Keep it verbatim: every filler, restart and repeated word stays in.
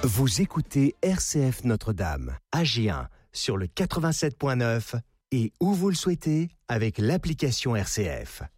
Vous écoutez R C F Notre-Dame, à Gien, sur le quatre-vingt-sept point neuf et où vous le souhaitez avec l'application R C F.